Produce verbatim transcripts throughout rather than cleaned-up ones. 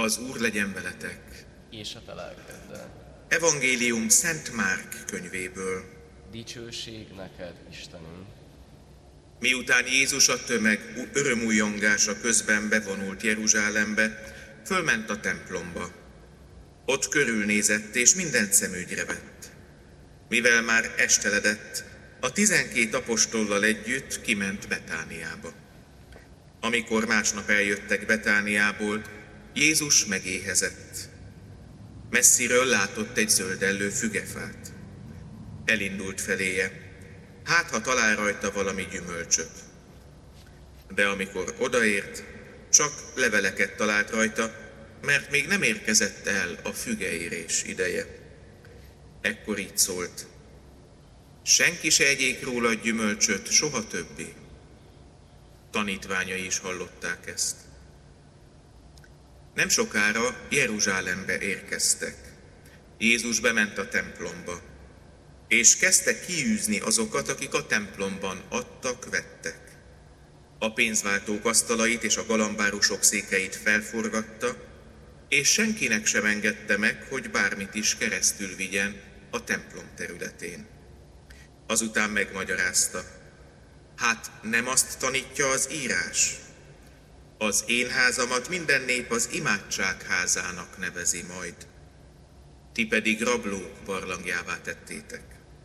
Az Úr legyen veletek. És a te lelkeddel. Evangélium Szent Márk könyvéből. Dicsőség neked, Istenünk. Miután Jézus a tömeg örömújjongása közben bevonult Jeruzsálembe, fölment a templomba. Ott körülnézett, és mindent szemügyre vett. Mivel már esteledett, a tizenkét apostollal együtt kiment Betániába. Amikor másnap eljöttek Betániából, Jézus megéhezett. Messziről látott egy zöldellő fügefát. Elindult feléje, hát ha talál rajta valami gyümölcsöt. De amikor odaért, csak leveleket talált rajta, mert még nem érkezett el a fügeérés ideje. Ekkor így szólt: senki se egyék róla gyümölcsöt soha többé. Tanítványai is hallották ezt. Nem sokára Jeruzsálembe érkeztek. Jézus bement a templomba, és kezdte kiűzni azokat, akik a templomban adtak, vettek. A pénzváltók asztalait és a galambárusok székeit felforgatta, és senkinek sem engedte meg, hogy bármit is keresztül vigyen a templom területén. Azután megmagyarázta: hát nem azt tanítja az írás? Az én házamat minden nép az imádság házának nevezi majd. Ti pedig rablók barlangjává tettétek.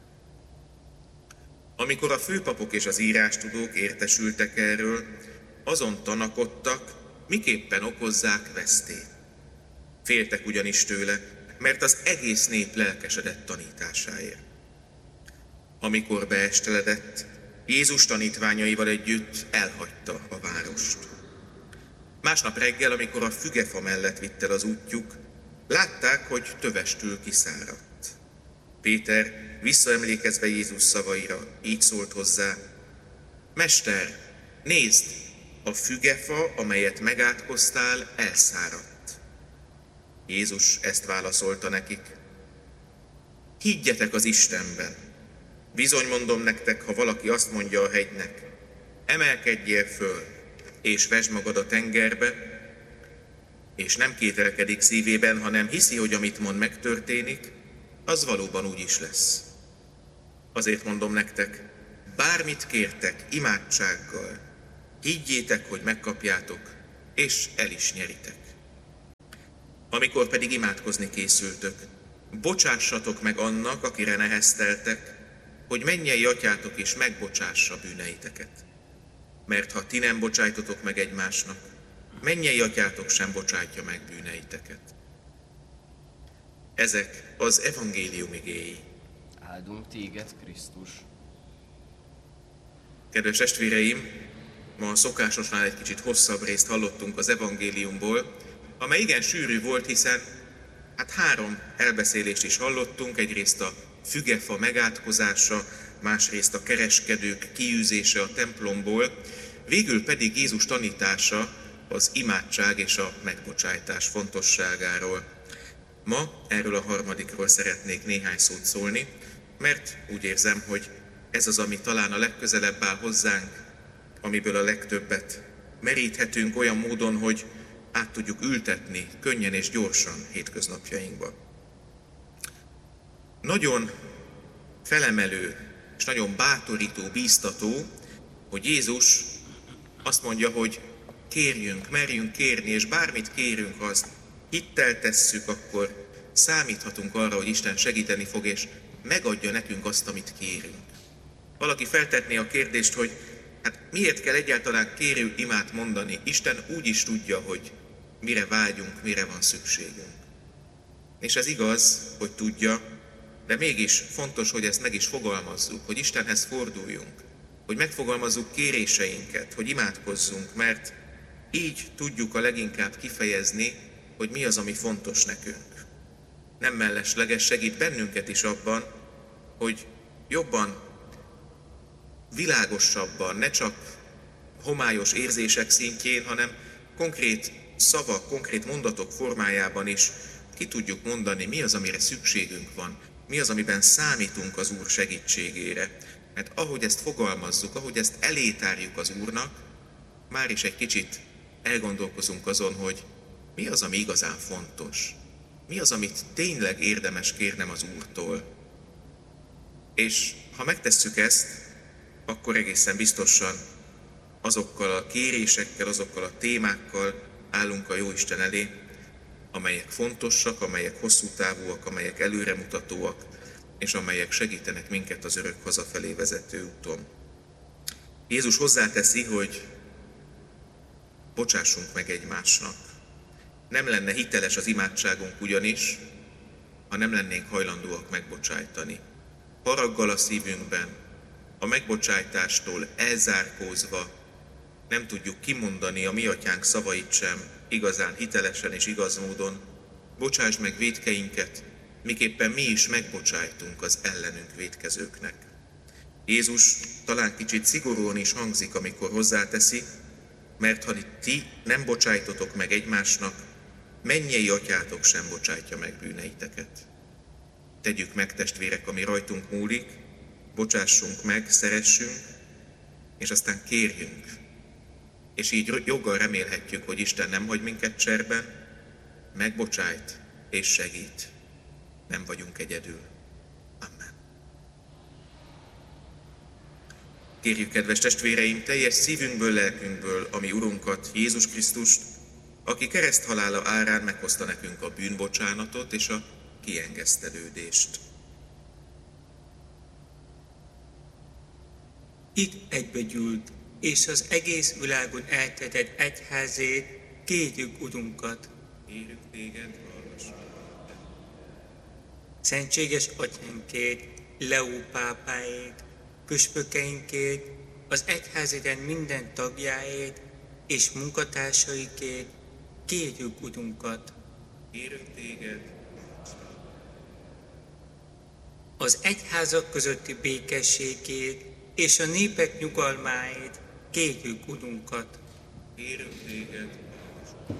Amikor a főpapok és az írástudók értesültek erről, azon tanakodtak, miképpen okozzák vesztét. Féltek ugyanis tőle, mert az egész nép lelkesedett tanításáért. Amikor beesteledett, Jézus tanítványaival együtt elhagyta a várost. Másnap reggel, amikor a fügefa mellett vitt el az útjuk, látták, hogy tövestül kiszáradt. Péter, visszaemlékezve Jézus szavaira, így szólt hozzá: Mester, nézd, a fügefa, amelyet megátkoztál, elszáradt. Jézus ezt válaszolta nekik: higgyetek az Istenben. Bizony mondom nektek, ha valaki azt mondja a hegynek: emelkedjél föl, és vesd magad a tengerbe, és nem kételkedik szívében, hanem hiszi, hogy amit mond megtörténik, az valóban úgy is lesz. Azért mondom nektek, bármit kértek imádsággal, higgyétek, hogy megkapjátok, és el is nyeritek. Amikor pedig imádkozni készültök, bocsássatok meg annak, akire nehezteltek, hogy mennyei atyátok is megbocsássa bűneiteket. Mert ha ti nem bocsájtotok meg egymásnak, mennyei atyátok sem bocsátja meg bűneiteket. Ezek az evangélium igéi. Áldunk téged, Krisztus. Kedves testvéreim, ma a szokásosnál egy kicsit hosszabb részt hallottunk az evangéliumból, amely igen sűrű volt, hiszen hát három elbeszélést is hallottunk, egyrészt a fügefa megátkozása, másrészt a kereskedők kiűzése a templomból, végül pedig Jézus tanítása az imádság és a megbocsájtás fontosságáról. Ma erről a harmadikról szeretnék néhány szót szólni, mert úgy érzem, hogy ez az, ami talán a legközelebb áll hozzánk, amiből a legtöbbet meríthetünk olyan módon, hogy át tudjuk ültetni könnyen és gyorsan hétköznapjainkba. Nagyon felemelő és nagyon bátorító, bíztató, hogy Jézus azt mondja, hogy kérjünk, merjünk kérni, és bármit kérünk, azt hittel tesszük, akkor számíthatunk arra, hogy Isten segíteni fog, és megadja nekünk azt, amit kérünk. Valaki feltetné a kérdést, hogy hát miért kell egyáltalán kérő imát mondani? Isten úgy is tudja, hogy mire vágyunk, mire van szükségünk. És ez igaz, hogy tudja, de mégis fontos, hogy ezt meg is fogalmazzuk, hogy Istenhez forduljunk, hogy megfogalmazzuk kéréseinket, hogy imádkozzunk, mert így tudjuk a leginkább kifejezni, hogy mi az, ami fontos nekünk. Nem mellesleges, segít bennünket is abban, hogy jobban, világosabban, ne csak homályos érzések szintjén, hanem konkrét szavak, konkrét mondatok formájában is ki tudjuk mondani, mi az, amire szükségünk van, mi az, amiben számítunk az Úr segítségére. Mert ahogy ezt fogalmazzuk, ahogy ezt elétárjuk az Úrnak, már is egy kicsit elgondolkozunk azon, hogy mi az, ami igazán fontos, mi az, amit tényleg érdemes kérnem az Úrtól. És ha megtesszük ezt, akkor egészen biztosan azokkal a kérésekkel, azokkal a témákkal állunk a Jóisten elé, amelyek fontosak, amelyek hosszú távúak, amelyek előremutatóak, és amelyek segítenek minket az örök hazafelé vezető úton. Jézus hozzáteszi, hogy bocsássunk meg egymásnak. Nem lenne hiteles az imádságunk ugyanis, ha nem lennénk hajlandóak megbocsájtani. Haraggal a szívünkben, a megbocsájtástól elzárkózva nem tudjuk kimondani a mi atyánk szavait sem igazán hitelesen és igaz módon. Bocsásd meg vétkeinket, miképpen mi is megbocsájtunk az ellenünk vétkezőknek. Jézus talán kicsit szigorúan is hangzik, amikor hozzáteszi, mert ha ti nem bocsájtotok meg egymásnak, mennyei atyátok sem bocsájtja meg bűneiteket. Tegyük meg, testvérek, ami rajtunk múlik, bocsássunk meg, szeressünk, és aztán kérjünk. És így joggal remélhetjük, hogy Isten nem hagy minket cserben, megbocsájt és segít. Nem vagyunk egyedül. Amen. Kérjük, kedves testvéreim, teljes szívünkből, lelkünkből, ami Urunkat, Jézus Krisztust, aki kereszthalála árán meghozta nekünk a bűnbocsánatot és a kiengesztelődést. Itt egybegyűlt, és az egész világon eltetett egyházét, kérjük Urunkat. Kérjük téged, hallgass meg. Szentséges atyánkét, Leó pápáét, püspökeinkét, az egyházrend minden tagjáét és munkatársaikét, kérjük Urunkat. Kérjük téged, hallgass meg. Az egyházak közötti békességét és a népek nyugalmáért, kérjük Urunkat. Kérjük téged, hallgass meg.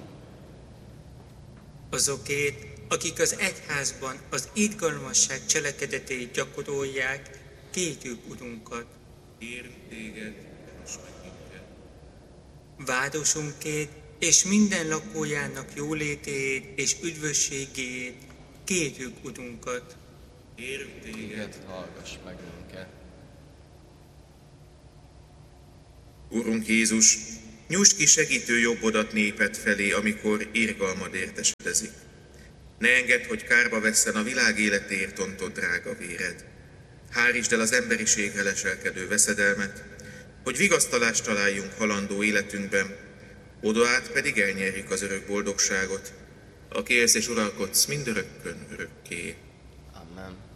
Azokért, akik az egyházban az irgalmasság cselekedetét gyakorolják, kérjük Urunkat. Kérjük téged, hallgass meg minket. Városunkért és minden lakójának jólétéért és üdvösségéért, kérjük Urunkat. Kérjük téged, Téged hallgass meg minket. Urunk Jézus, nyújtsd ki segítő jobbodat néped felé, amikor irgalmad értesedezik. Ne engedd, hogy kárba vesszen a világ életéért ontott drága véred. Hárítsd el az emberiségre leselkedő veszedelmet, hogy vigasztalást találjunk halandó életünkben, oda át pedig elnyerjük az örök boldogságot, aki élsz és uralkodsz mindörökkön örökké. Amen.